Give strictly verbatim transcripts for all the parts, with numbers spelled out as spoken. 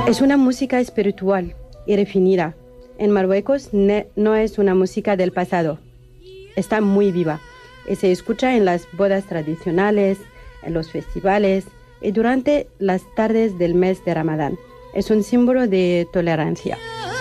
Es una música espiritual y refinada. En Marruecos ne- no es una música del pasado. Está muy viva y se escucha en las bodas tradicionales, en los festivales y durante las tardes del mes de Ramadán. És un símbolo de tolerancia.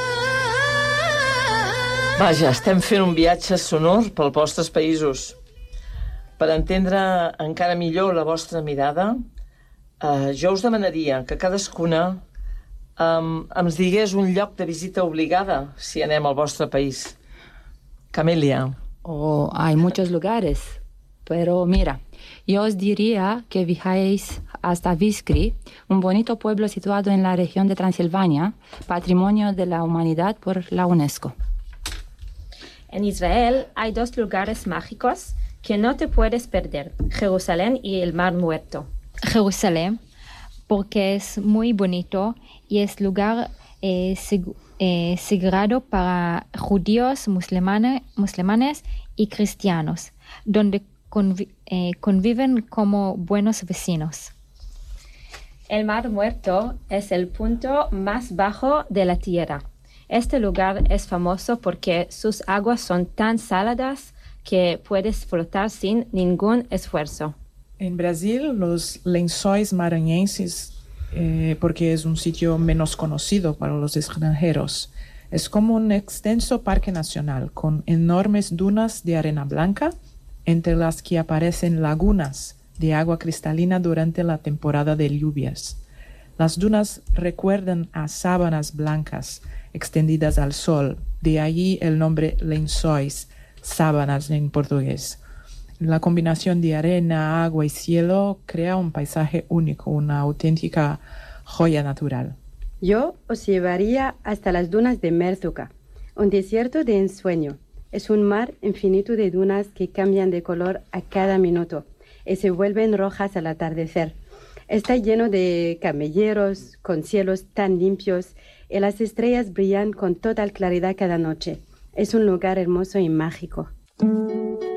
Vaja, estem fent un viatge sonor pels vostres països. Per entendre encara millor la vostra mirada, eh, jo us demanaria que cadascuna eh, ens digués un lloc de visita obligada si anem al vostre país. Camelia. Oh, hay muchos lugares, pero mira, yo os diría que viajáis hasta Viskri, un bonito pueblo situado en la región de Transilvania, Patrimonio de la Humanidad por la UNESCO. En Israel hay dos lugares mágicos que no te puedes perder, Jerusalén y el Mar Muerto. Jerusalén, porque es muy bonito y es lugar eh, seg- eh, sagrado para judíos, musulmanes, musulmanes y cristianos, donde convi- eh, conviven como buenos vecinos. El Mar Muerto es el punto más bajo de la tierra. Este lugar es famoso porque sus aguas son tan saladas que puedes flotar sin ningún esfuerzo. En Brasil, los Lençóis Maranhenses, eh, porque es un sitio menos conocido para los extranjeros, es como un extenso parque nacional con enormes dunas de arena blanca, entre las que aparecen lagunas de agua cristalina durante la temporada de lluvias. Las dunas recuerdan a sábanas blancas extendidas al sol, de allí el nombre lençóis, sábanas en portugués. La combinación de arena, agua y cielo crea un paisaje único, una auténtica joya natural. Yo os llevaría hasta las dunas de Merzuca, un desierto de ensueño. Es un mar infinito de dunas que cambian de color a cada minuto y se vuelven rojas al atardecer. Está lleno de camelleros, con cielos tan limpios, y las estrellas brillan con total claridad cada noche. Es un lugar hermoso y mágico.